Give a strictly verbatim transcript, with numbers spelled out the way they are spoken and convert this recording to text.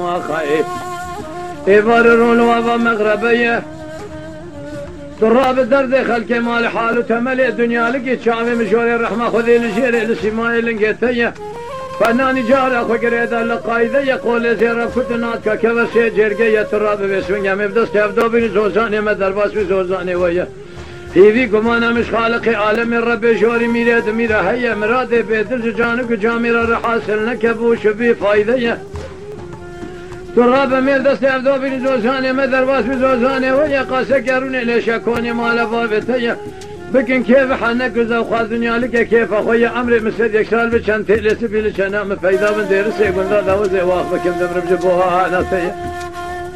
وخاي يبررون وابا مغربيه تراب الدرد خلق مال حال تملي الدنيا لقيت شامي مشوري الرحمه خذي لشيري لسماي لقيتيه فناني جار اخو قريد اللقايده يقول زير كتنات كبسي جرقيه تراب بسوين مبدس تبدو بين زوزاني مدرباس بزوزاني ويا هيفي قمانا مش خالق عالم الرب شوري ميراد ميرا هيا مراد بيدرج جانك جامير الرحاسل نكبوش بي فايده تراب مبدس تبدو بين زوزاني مدرباس بزوزاني ويا قاسا قروني ليش اكوني مال بابتيه بكن كيف حنك وخا دنيا لك كيف اخويا امري مسد يكسال بشان تلس بيل شنا مفيدا من دير سيقول ذا وزي واخ بكم دمر بجبوها انا سي